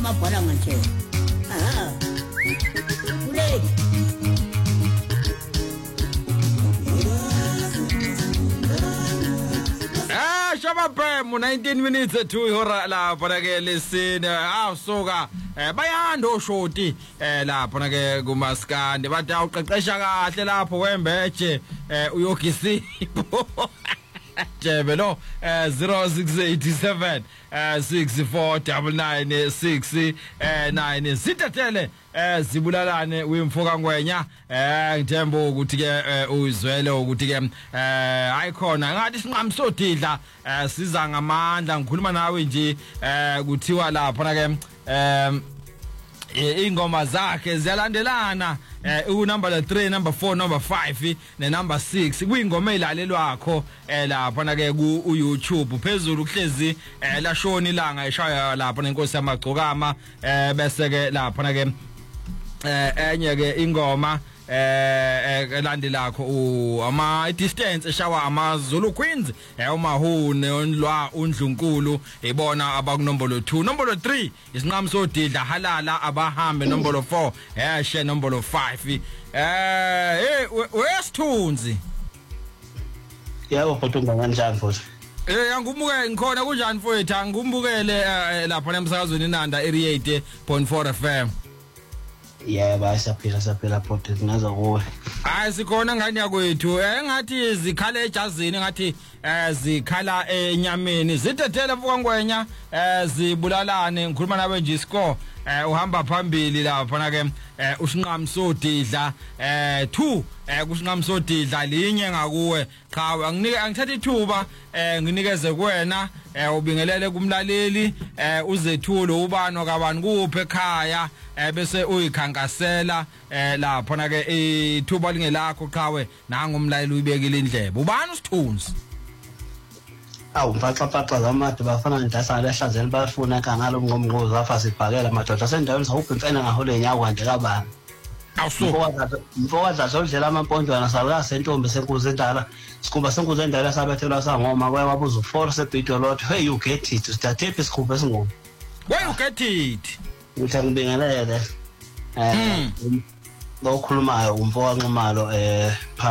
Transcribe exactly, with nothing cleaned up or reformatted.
amabhala nganje aha ule ah shaba prem nineteen minutes to ihora lapha ke lesine awusuka eh bayanda oshoti eh lapha ke kumaskandi bathi awuqeqesha kahle lapho wembeje eh uyogisipho Jebe lo zero six eight seven six four nine nine six nine sithathele zibulalane wemfoka ngwenya eh ngithemba ukuthi ke uzwele ukuthi ke eh ayikhona ngathi sinqami sodidla siza ngamandla ngikhuluma nawe nje eh kuthiwa lapha na ke em ingoma zakhe ziyalandelana eh u number three number four number five ne number six kuyingoma ezilalelwakho eh lapha na ke ku YouTube phezulu kuhlezi eh la shoni ilanga eshaya lapha nenkosi yamagcokama eh bese ke lapha na ke eh enye ke ingoma eh elandelakho u ama distance eshawa amaZulu Queens eh umahune onlwa undlunkulu ibona abakunombolo two nombolo three isinqami sodidla halala abahambe nombolo four eh she nombolo five eh hey wesithunzi yebo photo kanjani futhi eh angumbuke ngikhona kunjani mfowethu angumbukele lapha nemsakazweni inanda eighty-eight point four F M. Yeah basaphila saphila photo sinaza kuwe hayi sikhona ngani yakwethu engathi zikhala ejazini ngathi eh zikhala enyameni zitethele mfuka ngwenya eh zibulalane ngikhuluma nawe nje score eh uhamba phambili lapha na ke usinqami sodidla eh two eh kusinqami sodidla linye ngakuwe cha anginike angithatha ithuba eh nginikeze kuwena eh ubingelele kumlaleli eh uzethulo ubano kabani kuphe ekhaya eh bese uyikhankasela eh lapha na ke ithuba lingelakho chawe nangumlayeli uyibekile indlebe ubani usithunzi awu mfaxafaxa zamade bafana ndasana lehlanzeni bafuna kangalo ngomngozi afa sibhakela madoda sendaweni sawuphi imfene ngahole nyawo kanje kabani awusuka mfokaza zodlela amampondwana saluka sentombi senkuze endala sikhumba senkuze endala sabethelwa sangoma kwaye wabuza uforce ebhido lot hey you get it sitathe isikhumba esingoma why you get it ngithe ngibingelele eh lo khulumayo umfoka nqumalo eh